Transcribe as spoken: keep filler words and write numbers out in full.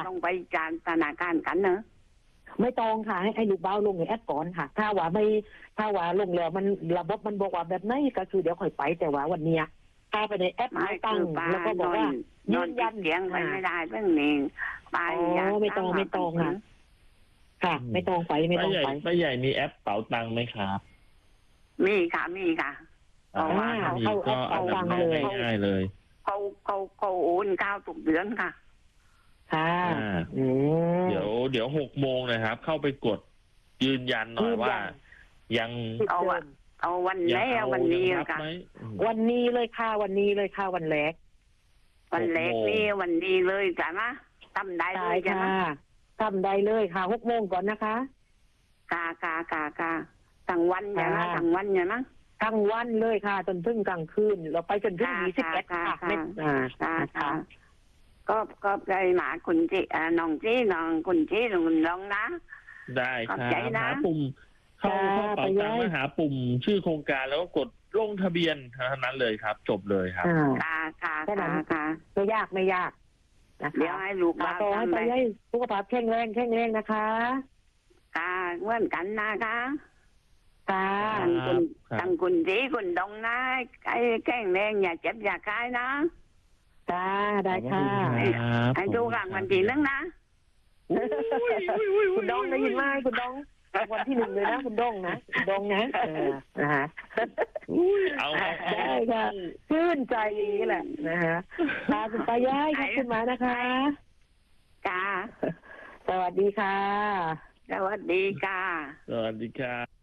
ต้องไปจานธนาคารกันเนอะไม่ต้องค่ะให้ให้ลูกเบ้าลงในแอปก่อนค่ะถ้าว่าไม่ถ้าว่าลงแล้วมันระบบมันบอกว่าแบบไหนก็คือเดี๋ยวค่อยไปแต่ว่าวันเนี้ยถ้าไปในแอปไม่ตั้งแล้วก็บอกว่ายืนยันเสียงไปไม่ได้เรื่องนี้ไปอ๋อไม่ต้องไม่ต้องค่ะค่ะไม่ต้องไปไม่ต้องไปป้าใหญ่มีแอปเป๋าตังค์ไหมครับมีค่ะมีค่ะเพราะว่าเขาก็เอาตังค์เลยง่ายเลยเขาเขาเขาโอนข้าวทุกเดือนค่ะค่ะเดี๋ยวเดี๋ยวหกโมงนะครับเข้าไปกดยืนยันหน่อยว่ายังเอาเอาวันแรกวันนี้ค่ะวันนี้เลยค่ะวันนี้เลยค่ะวันแรกวันแรกนี่วันนี้เลยจ้ะนะทำได้เลยจ้ะนะทำได้เลยค่ะหกโมงก่อนนะคะกากากากาทั้งวันจ้ะนะทั้งวันจ้ะนะทั้งวันเลยค่ะจนถึงกลางคืนเราไปจนถึงยี่สิบเอ็ดค่ะไม่อ่าค่ะก็ก็ไปหมาคุณจีน้องจีน้องคุณจีน้องน้องนะได้ครับหาปุ่มเข้าเข้าเป๋าตังค์มาหาปุ่มชื่อโครงการแล้วก็กดลงทะเบียนเท่านั้นเลยครับจบเลยครับค่ะค่ะค่ะค่ะไม่ยากไม่ยากเดี๋ยวให้ลูกมาต่อให้ไปให้สุขภาพแข็งแรงแข็งแรงนะคะค่ะเหมือนกันนะคะค่ะตั้งคุณจีคุณดงนะไอ้แข็งแรงอย่าเจ็บอย่าคายนะจ้าได้ค่ะให้ดูกลางวันที่นึงนะคุณดองได้ยินไหมคุณดองวันที่หนึ่งเลยนะคุณดองนะคุณดองนะนะฮะเอาได้ค่ะชื่นใจอย่างนี้แหละนะฮะลาคุณป้าย้ายขอบคุณมานะคะจ้าสวัสดีค่ะสวัสดีค่ะสวัสดีค่ะ